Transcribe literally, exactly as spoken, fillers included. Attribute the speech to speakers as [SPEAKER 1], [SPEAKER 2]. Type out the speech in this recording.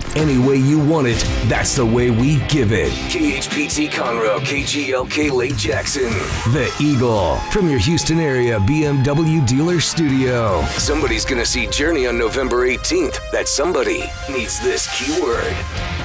[SPEAKER 1] Any way you want it, that's the way we give it. K H P T Conroe, K G L K Lake Jackson. The Eagle, from your Houston area B M W dealer studio. Somebody's gonna see Journey on November eighteenth. That somebody needs this keyword.